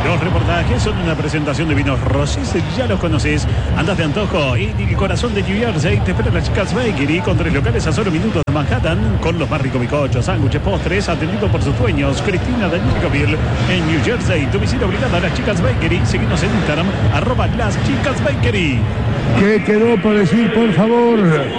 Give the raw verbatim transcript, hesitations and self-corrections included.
Los reportajes son una presentación de Vinos Rosés, ya los conoces. Andas de antojo y el corazón de New Jersey te espera las Chicas Bakery con tres locales a solo minutos de Manhattan, con los más ricos bizcochos, sándwiches, postres, atendido por sus dueños, Cristina Daniel Gabriel, en New Jersey. Tu visita obligada a las Chicas Bakery. Seguimos en Instagram, arroba las Chicas Bakery. ¿Qué quedó por decir, por favor?